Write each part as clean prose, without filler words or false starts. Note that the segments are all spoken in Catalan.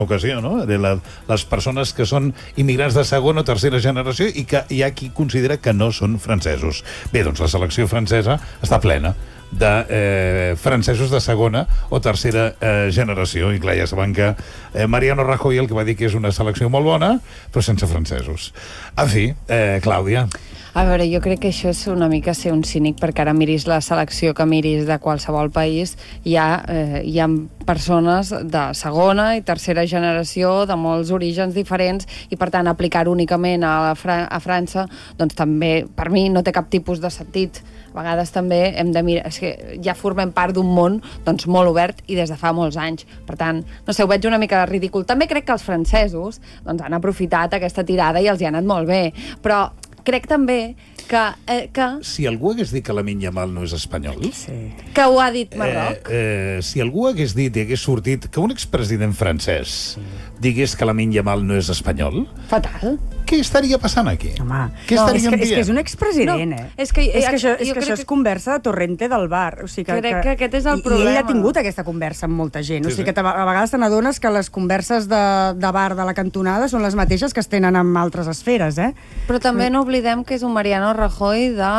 ocasió, no? De les persones que són immigrants de segona o tercera generació i que hi ha qui considera que no són francesos. Bé, doncs la selecció francesa està plena de francesos de segona o tercera generació. I clar, ja saben que Mariano Rajoy el que va dir que és una selecció molt bona, però sense francesos. En fi, Clàudia. A veure, jo crec que això és una mica ser un cínic, perquè ara miris la selecció que miris de qualsevol país, hi ha persones de segona i tercera generació, de molts orígens diferents, i per tant aplicar únicament a França, doncs també, per mi, no té cap tipus de sentit. A vegades també hem de mirar, és que ja formem part d'un món doncs, molt obert i des de fa molts anys. Per tant, no sé, ho veig una mica ridícul. També crec que els francesos doncs, han aprofitat aquesta tirada i els hi ha anat molt bé, però crec també que... Si algú hagués dit que Lamine Yamal no és espanyol... Sí. Que ho ha dit Marroc. Si algú hagués dit i hagués sortit que un expresident francès digués que Lamine Yamal no és espanyol... Fatal. Què estaria passant aquí? Home, què estaríem dient? És que és un expresident, És que això és conversa de Torrente del bar. O sigui crec que aquest és el problema. I ell ha tingut aquesta conversa amb molta gent. O sigui que a vegades te n'adones que les converses de bar de la cantonada són les mateixes que es tenen amb altres esferes, Però també no oblidem que és un Mariano Rajoy de...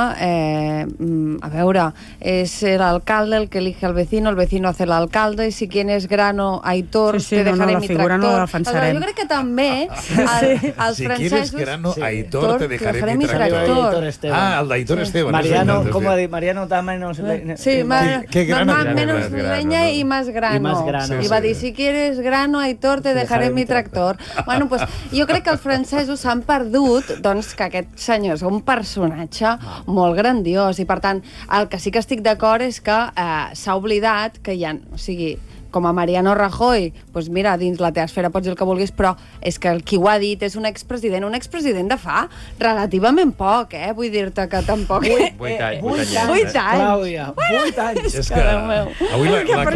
a veure, és l'alcalde el que elige al vecino hace l'alcalde, i si quien es grano, Aitor, te dejaré mi tractor. No la defensarem. Jo crec que també els francesos... Si quieres grano, Aitor, te dejaré mi tractor. El d'Aitor Esteban. Mariano, com ha dit? Mariano dame no sé... Sí, menos leña y más grano. I va dir, si quieres grano, Aitor, te dejaré mi tractor. Bueno, pues jo crec que els francesos s'han perdut, doncs, que aquest senyor és un personatge molt grandiós, i per tant, el que sí que estic d'acord és que s'ha oblidat que hi ha... O sigui, com a Mariano Rajoy, doncs mira, dins la teva esfera pots dir el que vulguis, però és que qui ho ha dit és un expresident de fa relativament poc, vull dir-te que tampoc... 8 anys. 8 anys. Clàudia, 8 anys. És que avui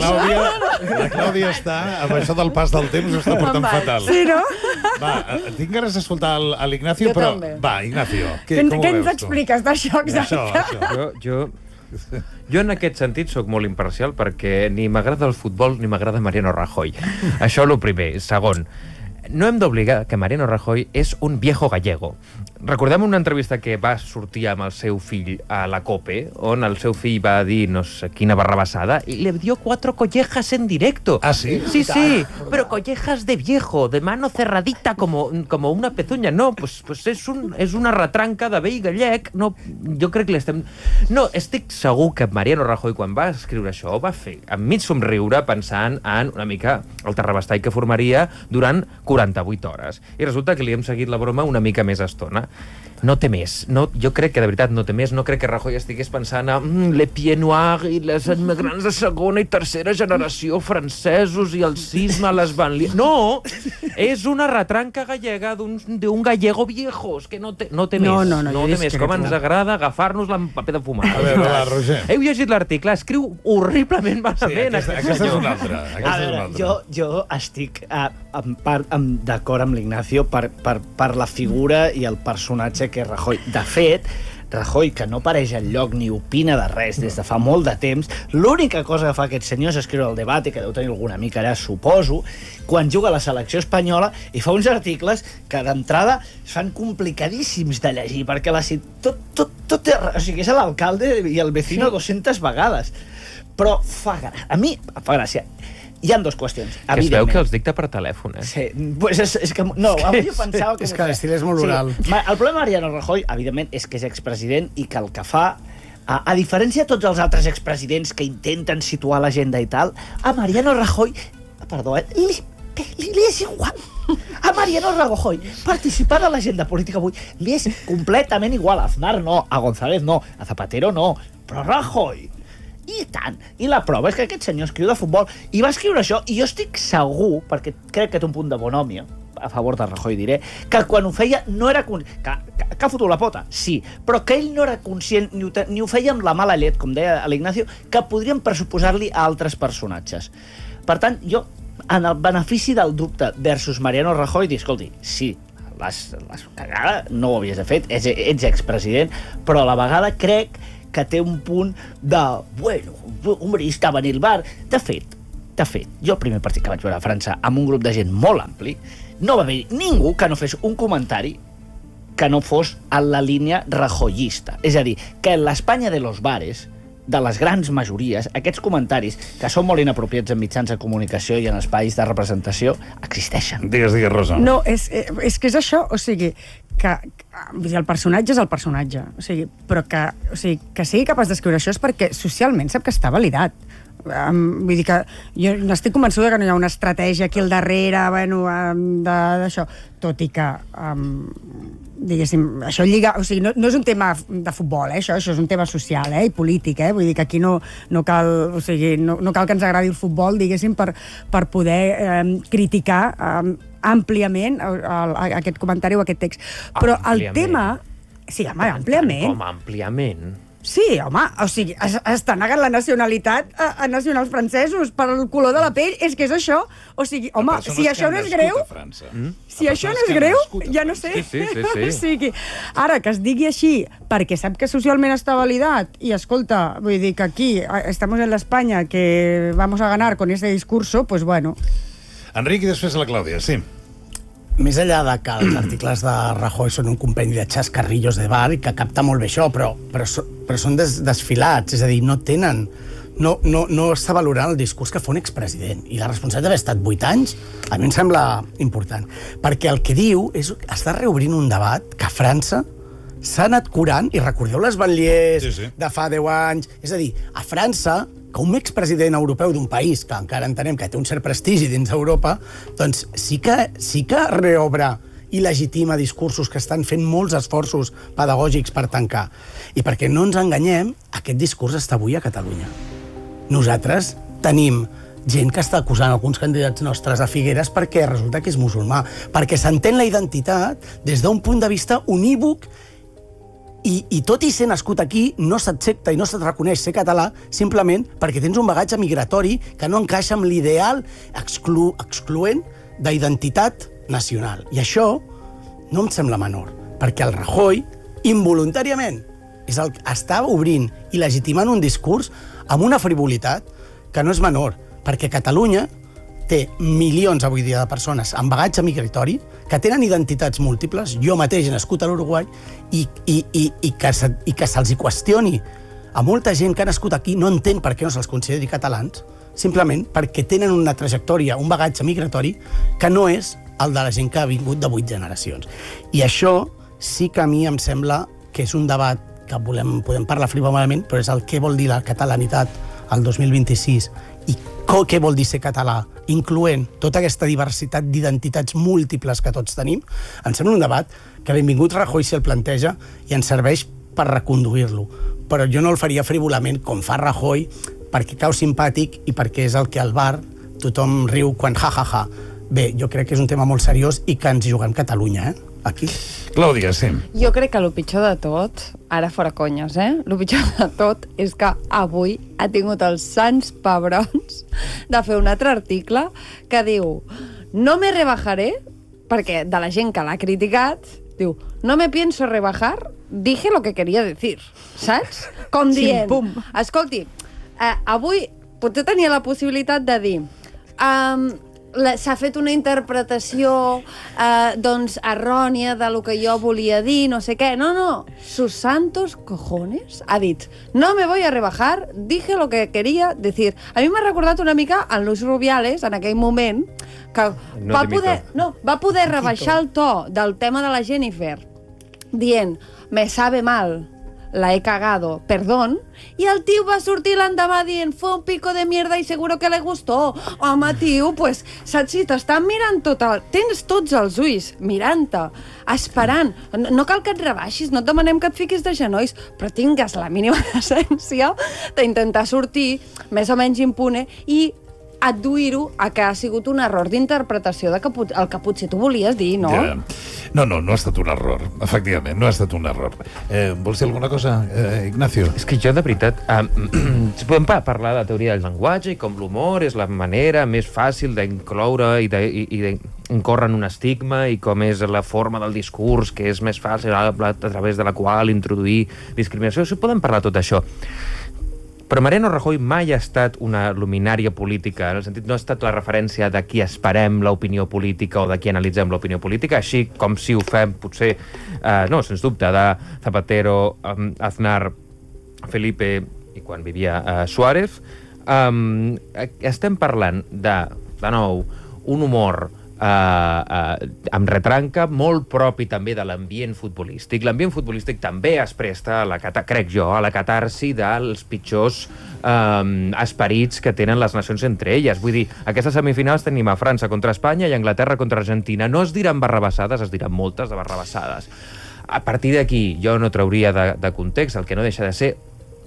la Clàudia està, amb això del pas del temps, ho està portant fatal. Sí, no? Va, tinc ganes d'escoltar l'Ignacio, però... Va, Ignacio, què ens expliques d'això exacte? Jo en aquest sentit sóc molt imparcial perquè ni m'agrada el futbol ni m'agrada Mariano Rajoy. Això el primer. Segon, no hem d'oblidar que Mariano Rajoy és un viejo gallego. Recordem una entrevista que va sortir amb el seu fill a la COPE, on el seu fill va dir no sé quina barrabassada i le dio 4 collejas en directo. ¿Ah, sí? Sí, pero collejas de viejo, de mano cerradita como una pezuña. No, pues és una retranca de vell gallec. No, jo crec que l'estem... No, estic segur que Mariano Rajoy, quan va escriure això, ho va fer amb mig somriure, pensant en una mica el terrabastall que formaria durant 48 hores. I resulta que li hem seguit la broma una mica més estona. No té més. No, jo crec que de veritat no té més. No crec que Rajoy estigués pensant en le pied noir i les immigrants de segona i tercera generació francesos i el cisma, les banlieues... No! És una retranca gallega d'un gallego viejo. És que no té més. No té més. Com ens agrada agafar-nos-la amb paper de fumar. A veure, Roger. Heu llegit l'article? Escriu horriblement malament. Sí, aquesta és una altra. A veure, jo estic d'acord amb l'Ignacio per la figura i el personatge que és Rajoy. De fet, Rajoy, que no apareix enlloc ni opina de res des de fa molt de temps, l'única cosa que fa aquest senyor és escriure el debat, i que deu tenir alguna mica allà, suposo, quan juga a la selecció espanyola i fa uns articles que d'entrada es fan complicadíssims de llegir, perquè tot o sigui, és l'alcalde i el vecino 200 vegades. Però a mi fa gràcia. Hi ha 2 qüestions. Que es veu que els dicta per telèfon, Sí, pues és que... No, avui jo pensava que... És que l'estil és molt oral. Sí. El problema de Mariano Rajoy, evidentment, és que és expresident i que el que fa... A diferència de tots els altres expresidents que intenten situar l'agenda i tal, a Mariano Rajoy... Perdó, li és igual. A Mariano Rajoy participar a l'agenda política avui li és completament igual. A Aznar no, a González no, a Zapatero no, però Rajoy... I tant. I la prova és que aquest senyor escriu de futbol i va escriure això, i jo estic segur, perquè crec que té un punt de bonhòmia, a favor de Rajoy diré, que quan ho feia no era conscient, que ha fotut la pota, sí, però que ell no era conscient ni ho feia amb la mala llet, com deia l'Ignacio, que podríem pressuposar-li a altres personatges. Per tant, jo, en el benefici del dubte versus Mariano Rajoy, dic, escolti, sí, l'has cagada, no ho havies de fet, ets expresident, però a la vegada crec que té un punt de, bueno, hombre, estava en el bar. De fet, De fet, jo el primer partit que vaig veure a França amb un grup de gent molt ampli, no va haver ningú que no fes un comentari que no fos en la línia rajoyista. És a dir, que en l'Espanya de los bares, de les grans majories, aquests comentaris, que són molt inapropiats en mitjans de comunicació i en espais de representació, existeixen. Digues, Rosa. No, és que és això, o sigui, que vull dir, el personatge és el personatge, o sigui, però que sigui capaç d'escriure això és perquè socialment sap que està validat. Vull dir que jo n'estic convençuda que no hi ha una estratègia aquí al darrere, bueno, d'això, tot i que diguéssim, això lliga, o sigui, no és un tema de futbol, això és un tema social i polític, vull dir que aquí no cal, o sigui, no cal que ens agradi el futbol, diguéssim, per poder criticar àmpliament aquest comentari o aquest text. Però el tema... Sí, home, àmpliament. Com àmpliament? Sí, home, o sigui, està negant la nacionalitat a nacionals francesos per el color de la pell, és que és això. O sigui, home, si això no és greu... Si això no és greu, ja no sé. Sí. O sigui, ara, que es digui així perquè sap que socialment està validat i, escolta, vull dir que aquí estamos en l'Espanya que vamos a ganar con ese discurso, pues bueno. Enric i després la Clàudia, sí. Més enllà de que els articles de Rajoy són un compendi de xascarrillos de bar i que capta molt bé això, però són desfilats, és a dir, no tenen... No està valorant el discurs que fa un expresident. I la responsabilitat d'haver estat 8 anys a mi em sembla important. Perquè el que diu és que està reobrint un debat que a França s'ha anat curant, i recordeu les banlieues de fa 10 anys... És a dir, a França, que un expresident europeu d'un país que encara entenem que té un cert prestigi dins d'Europa, doncs sí que reobre i legitima discursos que estan fent molts esforços pedagògics per tancar. I perquè no ens enganyem, aquest discurs està avui a Catalunya. Nosaltres tenim gent que està acusant alguns candidats nostres a Figueres perquè resulta que és musulmà, perquè s'entén la identitat des d'un punt de vista unívoc i tot i ser nascut aquí, no s'accepta i no se't reconeix ser català simplement perquè tens un bagatge migratori que no encaixa amb l'ideal excloent d'identitat nacional. I això no em sembla menor, perquè el Rajoy, involuntàriament, és el que està obrint i legitimant un discurs amb una frivolitat que no és menor, perquè Catalunya té milions avui dia de persones amb bagatge migratori que tenen identitats múltiples, jo mateix he nascut a l'Uruguai, i que se'ls qüestioni a molta gent que ha nascut aquí no entén per què no se'ls consideri catalans, simplement perquè tenen una trajectòria, un bagatge migratori que no és el de la gent que ha vingut de 8 generacions. I això sí que a mi em sembla que és un debat que podem parlar frivolament, però és el què vol dir la catalanitat al 2026 i què vol dir ser català, incloent tota aquesta diversitat d'identitats múltiples que tots tenim. Em sembla un debat que benvingut Rajoy si el planteja i ens serveix per reconduir-lo. Però jo no el faria frivolament com fa Rajoy perquè cau simpàtic i perquè és el que al bar tothom riu quan ja. Bé, jo crec que és un tema molt seriós i que ens juguem Catalunya, aquí. Clàudia, sí. Jo crec que el pitjor de tot, ara fora conyes, el pitjor de tot és que avui ha tingut els sants pebrons de fer un altre article que diu no me rebajaré, perquè de la gent que l'ha criticat, diu no me pienso rebajar, dije lo que quería decir, saps? Com dient, escolti, avui potser tenia la possibilitat de dir s'ha fet una interpretació doncs errònia de lo que jo volia dir, no sé què. No, sus santos cojones ha dit, no me voy a rebajar, dije lo que quería decir. A mi m'ha recordat una mica en Luis Rubiales, en aquell moment, que va poder rebaixar el to del tema de la Jennifer, dient, me sabe mal, la he cagado, perdón, i el tio va sortir l'endemà dient fue un pico de mierda i seguro que le gustó. Home, tio, pues, saps si t'estan mirant tens tots els ulls mirant-te, esperant. No cal que et rebaixis, no et demanem que et fiquis de genolls, però tingues la mínima decència d'intentar sortir més o menys impune i adduir-ho a que ha sigut un error d'interpretació del que potser tu volies dir, no? Ja. No ha estat un error, efectivament, no ha estat un error. Vols dir alguna cosa, Ignacio? És que jo, de veritat, podem parlar de teoria del llenguatge i com l'humor és la manera més fàcil d'incloure i d'incórrer en un estigma i com és la forma del discurs que és més fàcil a través de la qual introduir discriminació. Podem parlar de tot això. Però Mariano Rajoy mai ha estat una luminària política, en el sentit no ha estat la referència de qui esperem l'opinió política o de qui analitzem l'opinió política, així com si ho fem, potser, no, sens dubte, de Zapatero, Aznar, Felipe i quan vivia Suárez. Estem parlant de nou, un humor amb retranca, molt propi també de l'ambient futbolístic. L'ambient futbolístic també es presta, crec jo, a la catarsi dels pitjors esperits que tenen les nacions entre elles. Vull dir, aquestes semifinals tenim a França contra Espanya i Anglaterra contra Argentina. No es diran barrabassades, es diran moltes de barrabassades. A partir d'aquí, jo no trauria de context el que no deixa de ser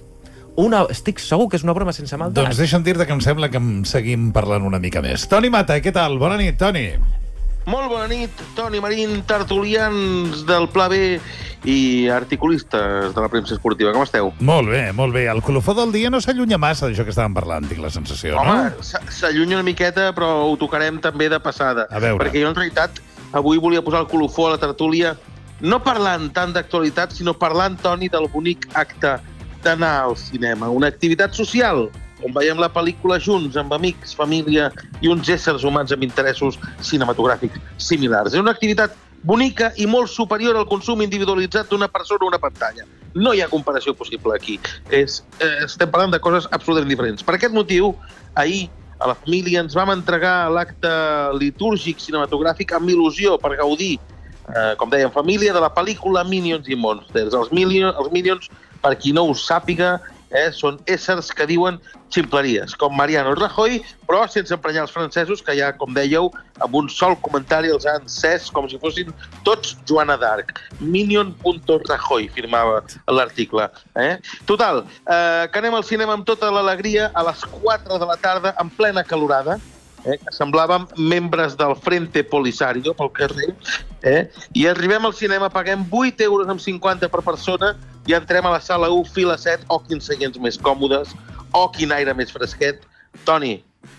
estic segur que és una broma sense maldat. Doncs deixa'm dir-te que em sembla que em seguim parlant una mica més. Toni Mata, què tal? Bona nit, Toni. Molt bona nit, Toni Marín, tertulians del Pla B i articulistes de la premsa esportiva. Com esteu? Molt bé, molt bé. El colofó del dia no s'allunya massa d'això que estàvem parlant, tinc la sensació, no? Home, s'allunya una miqueta, però ho tocarem també de passada. A veure. Perquè jo, en realitat, avui volia posar el colofó a la tertúlia no parlant tant d'actualitat, sinó parlant, Toni, del bonic acte d'anar al cinema. Una activitat social on veiem la pel·lícula junts, amb amics, família i uns éssers humans amb interessos cinematogràfics similars. És una activitat bonica i molt superior al consum individualitzat d'una persona o una pantalla. No hi ha comparació possible aquí. Estem parlant de coses absolutament diferents. Per aquest motiu, ahir a la família ens vam entregar l'acte litúrgic cinematogràfic amb il·lusió per gaudir, com dèiem, família, de la pel·lícula Minions i Monsters. Els Minions, per qui no ho sàpiga, són éssers que diuen ximpleries, com Mariano Rajoy, però sense emprenyar els francesos, que ja, com dèieu, amb un sol comentari els han encès com si fossin tots Joana d'Arc. Minion.rajoy, firmava l'article. Total, que anem al cinema amb tota l'alegria a les 4 de la tarda, en plena calorada, que semblàvem membres del Frente Polisario pel carrer, i arribem al cinema, paguem 8,50 € per persona i entrem a la sala 1, fila 7, quins seients més còmodes, quin aire més fresquet. Toni,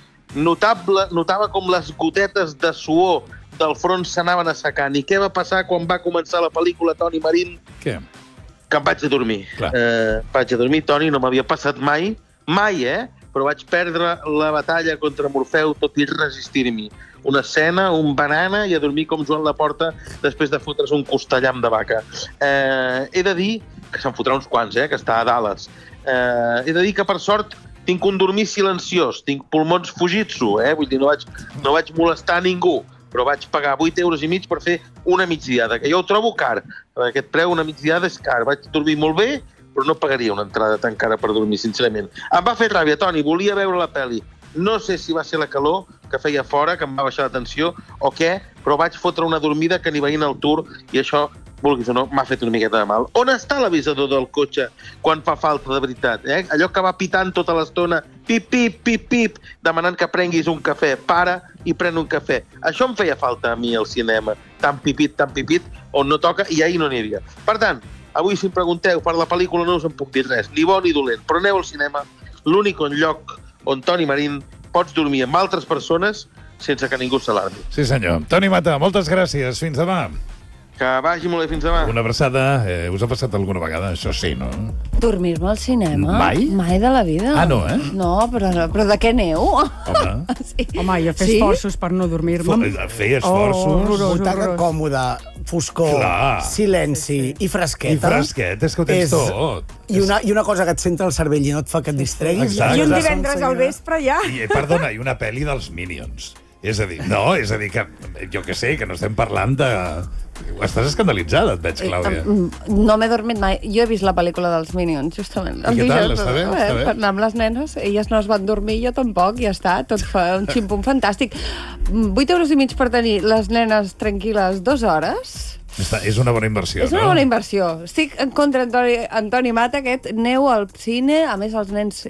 notava com les gotetes de suor del front s'anaven assecant. I què va passar quan va començar la pel·lícula, Toni Marín? Què? Que em vaig a dormir. Vaig a dormir, Toni, no m'havia passat mai, però vaig perdre la batalla contra Morfeu tot i resistir-m'hi. Una escena, un banana i a dormir com Joan Laporta després de fotre's un costellam de vaca. He de dir que se'n fotrà uns quants, que està a Dallas. He de dir que, per sort, tinc un dormir silenciós, tinc pulmons Fujitsu, vull dir, no vaig molestar ningú, però vaig pagar 8,50 € per fer una migdiada, que jo ho trobo car. Aquest preu, una migdiada, és car. Vaig dormir molt bé, però no pagaria una entrada tan cara per dormir, sincerament. Em va fer ràbia, Toni, volia veure la pel·li. No sé si va ser la calor que feia fora, que em va baixar la tensió, o què, però vaig fotre una dormida que ni veient el tour, i això, vulguis o no, m'ha fet una miqueta de mal. On està l'avisador del cotxe quan fa falta de veritat? Allò que va pitant tota l'estona, pip, pip, pip, pip, demanant que prenguis un cafè. Para i pren un cafè. Això em feia falta a mi al cinema. Tan pipit, on no toca, i ahir no n'hi havia. Per tant, avui, si em pregunteu per la pel·lícula, no us en puc dir res, ni bo ni dolent, però aneu al cinema, l'únic lloc on, Toni Marín, pots dormir amb altres persones sense que ningú s'alarmi. Sí, senyor. Toni Mata, moltes gràcies. Fins demà. Que vagi molt bé, fins demà. Una abraçada. Us ha passat alguna vegada? Això sí, no? Dormir-me al cinema? Mai? Mai de la vida. Ah, no, No, però de què aneu? Home. Sí. Home, jo fer esforços per no dormir-me. Fer esforços. Butaca còmoda, foscor, silenci i fresqueta. I fresquet, és que ho tens tot. I una cosa que et centra el cervell i no et fa que et distreguis. Exacte. I un divendres al vespre ja. I, perdona, i una pel·li dels Minions. És a dir, que jo que sé, que no estem parlant de... Estàs escandalitzada, et veig, Clàudia. No m'he dormit mai. Jo he vist la pel·lícula dels Minions, justament. I què tal? Està bé? Per anar amb les nenes, elles no es van dormir, jo tampoc, ja està, tot fa un ximpum fantàstic. 8,50 € per tenir les nenes tranquil·les 2 hores... És una bona inversió, És una bona inversió. Estic en contra Antoni Mata, aquest neu al cine, a més els nens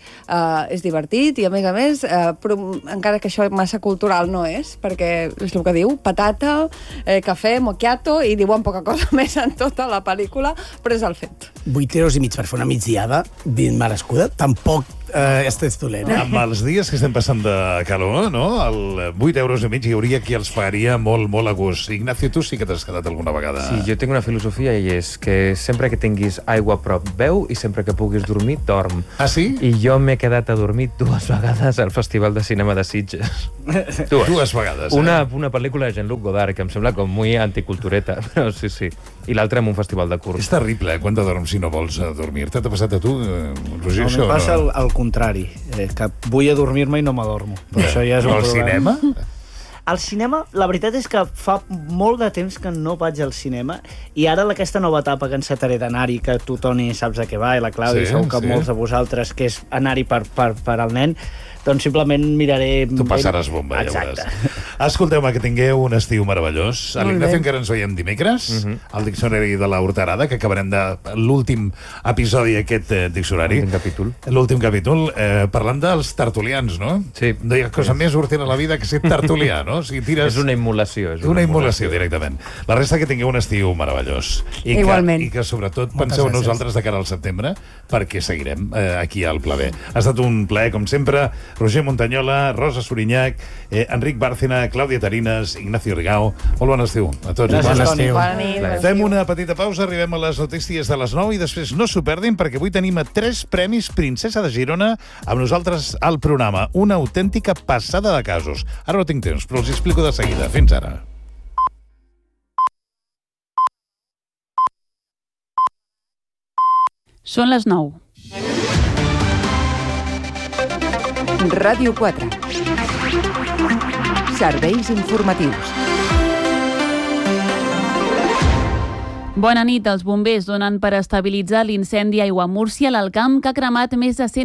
és divertit i a més, però encara que això massa cultural no és, perquè és el que diu, patata, cafè, macchiato, i diuen poca cosa més en tota la pel·lícula, però és el fet. 8,50 € per fer una migdiada ben merescuda, tampoc este és dolent. Amb els dies que estem passant de calor, no? El 8 euros i mig hi hauria qui els pagaria molt, molt a gust. Ignacio, tu sí que t'has quedat alguna vegada. Sí, jo tinc una filosofia i és que sempre que tinguis aigua a prop, beu, i sempre que puguis dormir, dorm. Ah, sí? I jo m'he quedat a dormir 2 vegades al Festival de Cinema de Sitges. Dues vegades, Una pel·lícula de Jean-Luc Godard, que em sembla com muy anticultureta, però sí. I l'altra en un festival de curs. És terrible, quan te dorms si no vols dormir-te. T'ha passat a tu, Roger, No, això? em passa al contrari, que vull adormir-me i no m'adormo. Això ja és un Al problema. cinema? Al cinema, la veritat és que fa molt de temps que no vaig al cinema i ara aquesta nova etapa que encetaré d'anar-hi, que tu, Toni, saps a què va, i la Clàudia, segur que molts de vosaltres, que és anar-hi per al nen, doncs simplement miraré... Tu passaràs bomba, ja veuràs. Escolteu-me, que tingueu un estiu meravellós. A l'Ignacio encara ens veiem dimecres, al Diccionari de la Horterada, que acabarem de l'últim episodi d'aquest diccionari. L'últim capítol, parlant dels tertulians, no? Sí. No hi ha cosa més hortera a la vida que ser tertulià, no? O sigui, tires... És una immolació. Una immolació, directament. La resta que tingueu un estiu meravellós. Igualment. I que sobretot penseu en nosaltres de cara al setembre, perquè seguirem aquí al Pla B. Ha estat un plaer, com sempre. Roger Montañola, Rosa Suriñac, Enric Bárcena, Clàudia Tarines, Ignacio Rigao. Molt bon estiu a tots. Gràcies, Toni. Bona nit. Fem una petita pausa, arribem a les notícies de les 9 i després no s'ho perdin perquè avui tenim 3 premis Princesa de Girona amb nosaltres al programa. Una autèntica passada de casos. Ara no tinc temps, però els explico de seguida. Fins ara. Són les 9. Ràdio 4. Serveis informatius. Bona nit. Els bombers donen per estabilitzar l'incendi a Aiguamúrcia, a l'Alcamp, que ha cremat més de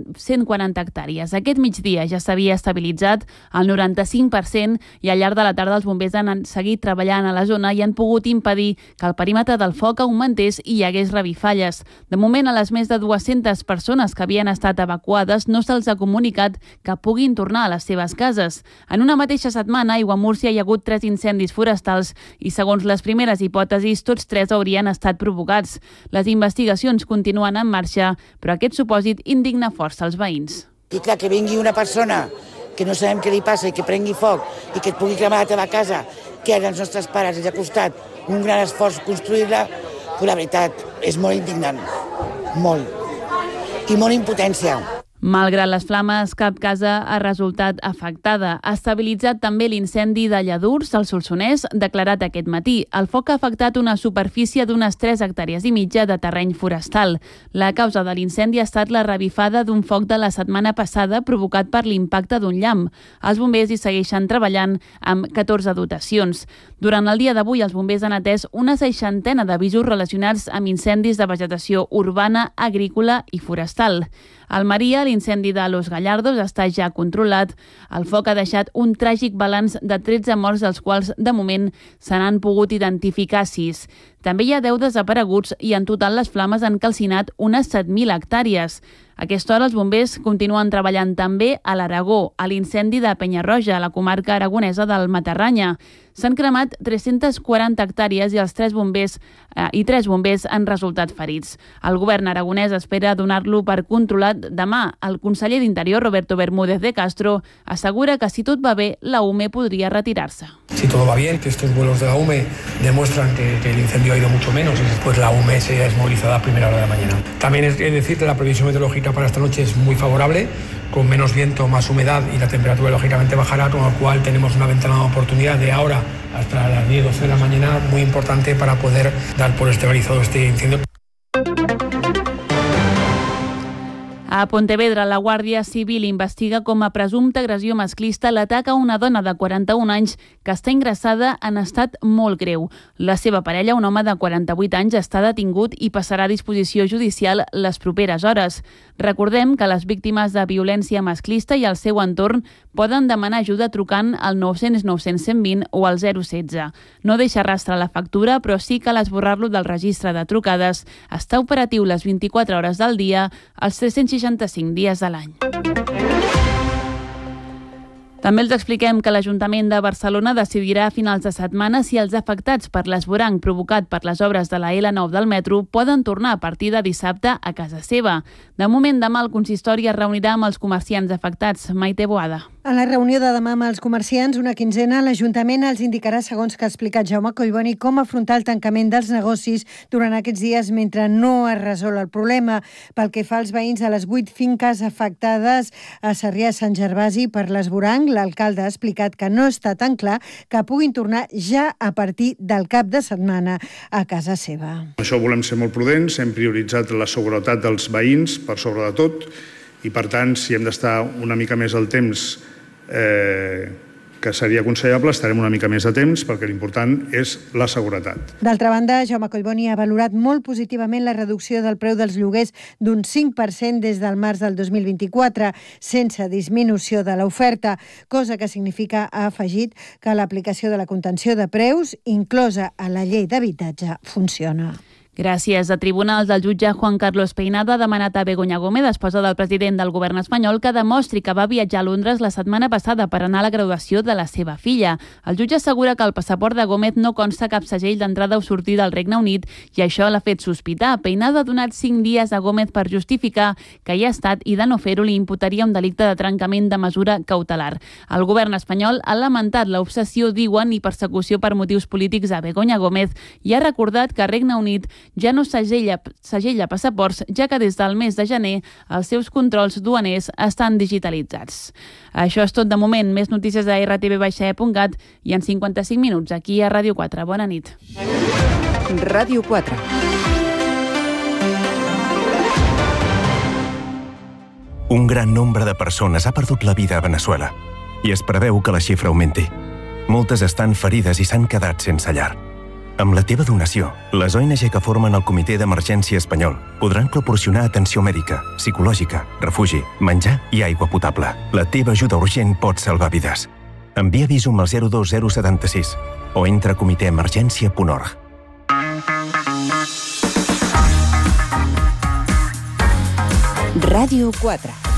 140 hectàrees. Aquest migdia ja s'havia estabilitzat al 95% i al llarg de la tarda els bombers han seguit treballant a la zona i han pogut impedir que el perímetre del foc augmentés i hi hagués revifalles. De moment, a les més de 200 persones que havien estat evacuades no se'ls ha comunicat que puguin tornar a les seves cases. En una mateixa setmana, a Aiguamúrcia hi ha hagut 3 incendis forestals i, segons les primeres hipòtesis, tots 3 haurien estat provocats. Les investigacions continuen en marxa, però aquest supòsit indigna força els veïns. I clar, que vingui una persona que no sabem què li passa i que prengui foc i que et pugui cremar la teva casa, que ara els nostres pares els ha costat un gran esforç construir-la, però la veritat és molt indignant. Molt. I molt impotència. Malgrat les flames, cap casa ha resultat afectada. Ha estabilitzat també l'incendi de Lladurs, al Solsonès, declarat aquest matí. El foc ha afectat una superfície d'unes 3,5 hectàrees de terreny forestal. La causa de l'incendi ha estat la revifada d'un foc de la setmana passada provocat per l'impacte d'un llamp. Els bombers hi segueixen treballant amb 14 dotacions. Durant el dia d'avui, els bombers han atès una 60ena d'avisos relacionats amb incendis de vegetació urbana, agrícola i forestal. Al Maria, l'incendi de Los Gallardos està ja controlat. El foc ha deixat un tràgic balanç de 13 morts, dels quals, de moment, se n'han pogut identificar 6. També hi ha 10 desapareguts i en total les flames han calcinat unes 7.000 hectàrees. A aquesta hora els bombers continuen treballant també a l'Aragó, a l'incendi de Penyarroja, a la comarca aragonesa del Matarranya. S'han cremat 340 hectàrees i els 3 bombers han resultat ferits. El govern aragonès espera donar-lo per controlat demà. El conseller d'Interior, Roberto Bermúdez de Castro, assegura que si tot va bé, la UME podria retirar-se. Si todo va bien, que estos vuelos de la UME demuestran que el incendio ha ido mucho menos y después la UME se ha desmovilizado a primera hora de la mañana. También es decir que la previsión meteorológica para esta noche es muy favorable, con menos viento, más humedad y la temperatura lógicamente bajará, con lo cual tenemos una ventana de oportunidad de ahora hasta las 10-12 de la mañana muy importante para poder dar por estabilizado este incendio. A Pontevedra, la Guàrdia Civil investiga com a presumpta agressió masclista l'atac a una dona de 41 anys que està ingressada en estat molt greu. La seva parella, un home de 48 anys, està detingut i passarà a disposició judicial les properes hores. Recordem que les víctimes de violència masclista i el seu entorn poden demanar ajuda trucant al 900 900 120 o al 016. No deixa rastre la factura, però sí que l'esborrar-lo del registre de trucades. Està operatiu les 24 hores del dia, els 365 dies de l'any. També els expliquem que l'Ajuntament de Barcelona decidirà a finals de setmana si els afectats per l'esvoranc provocat per les obres de la L9 del metro poden tornar a partir de dissabte a casa seva. De moment, demà el consistori es reunirà amb els comerciants afectats. Maite Boada. A la reunió de demà amb els comerciants, una quinzena, l'Ajuntament els indicarà, segons que ha explicat Jaume Collboni, com afrontar el tancament dels negocis durant aquests dies mentre no es resol el problema. Pel que fa als veïns de les 8 finques afectades a Sarrià Sant Gervasi per l'esvoranc, l'alcalde ha explicat que no està tan clar que puguin tornar ja a partir del cap de setmana a casa seva. Això volem ser molt prudents, hem prioritzat la seguretat dels veïns per sobre de tot i, per tant, si hem d'estar una mica més al temps que seria aconsellable, estarem una mica més de temps perquè l'important és la seguretat. D'altra banda, Jaume Collboni ha valorat molt positivament la reducció del preu dels lloguers d'un 5% des del març del 2024, sense disminució de l'oferta, cosa que significa, ha afegit, que l'aplicació de la contenció de preus, inclosa a la llei d'habitatge, funciona. Gràcies a tribunals, el jutge Juan Carlos Peinado ha demanat a Begoña Gómez, esposa del president del govern espanyol, que demostri que va viatjar a Londres la setmana passada per anar a la graduació de la seva filla. El jutge assegura que al passaport de Gómez no consta cap segell d'entrada o sortida del Regne Unit i això l'ha fet sospitar. Peinado ha donat 5 dies a Gómez per justificar que hi ha estat i de no fer-ho li imputaria un delicte de trencament de mesura cautelar. El govern espanyol ha lamentat l'obsessió, diuen, i persecució per motius polítics a Begoña Gómez i ha recordat que Regne Unit ja no segella passaports, ja que des del mes de gener els seus controls duaners estan digitalitzats. Això és tot de moment. Més notícies a rtv-e.cat i en 55 minuts aquí a Ràdio 4. Bona nit. Ràdio 4. Un gran nombre de persones ha perdut la vida a Veneçuela i es preveu que la xifra augmenti. Moltes estan ferides i s'han quedat sense llar. Amb la teva donació, les ONG que formen el Comitè d'Emergència Espanyol podran proporcionar atenció mèdica, psicològica, refugi, menjar i aigua potable. La teva ajuda urgent pot salvar vides. Envia Visum al 02076 o entra a comitèemergència.org. Ràdio 4.